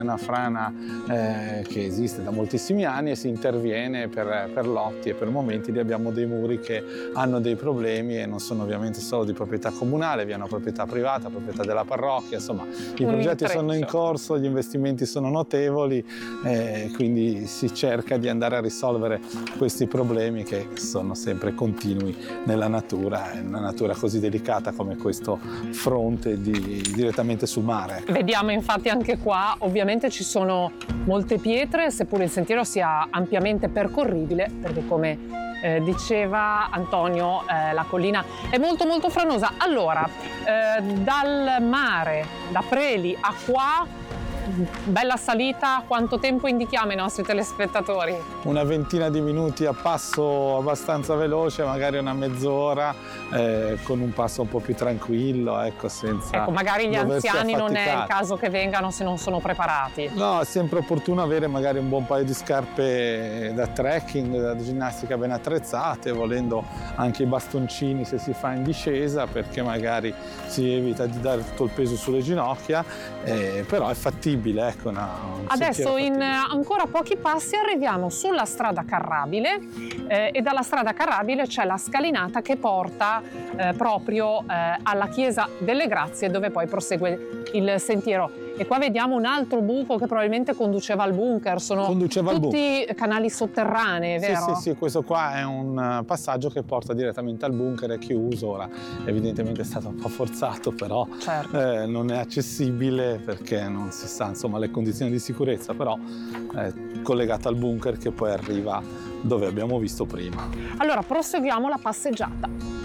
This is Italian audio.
una frana che esiste da moltissimi anni e si interviene per lotti e per momenti. Lì abbiamo dei muri che hanno dei problemi e non sono ovviamente solo di proprietà comunale, vi è una proprietà privata, proprietà della parrocchia, insomma i progetti sono in corso, gli investimenti sono notevoli, quindi si cerca di andare a risolvere questi problemi che sono sempre continui nella natura, in una natura così delicata come questo fronte direttamente sul mare. Vediamo infatti anche qua, ovviamente ci sono molte pietre, seppure il sentiero sia ampiamente percorribile, perché come diceva Antonio, la collina è molto molto franosa. Allora, dal mare, da Preli a qua, bella salita, quanto tempo indichiamo ai nostri telespettatori? Una ventina di minuti a passo abbastanza veloce, magari una mezz'ora, con un passo un po' più tranquillo, ecco, senza magari gli anziani non è il affaticare. caso che vengano se non sono preparati. No, è sempre opportuno avere magari un buon paio di scarpe da trekking, da ginnastica ben attrezzate, volendo anche i bastoncini se si fa in discesa, perché magari si evita di dare tutto il peso sulle ginocchia, però è fattibile, ecco. Adesso in ancora pochi passi arriviamo sulla strada carrabile e dalla strada carrabile c'è la scalinata che porta proprio alla Chiesa delle Grazie, dove poi prosegue il sentiero. E qua vediamo un altro buco che probabilmente conduceva al bunker, sono tutti canali sotterranei, vero? Sì, questo qua è un passaggio che porta direttamente al bunker, è chiuso, ora evidentemente è stato un po' forzato, però certo. non è accessibile perché non si sa, insomma, le condizioni di sicurezza, però è collegato al bunker che poi arriva dove abbiamo visto prima. Allora proseguiamo la passeggiata.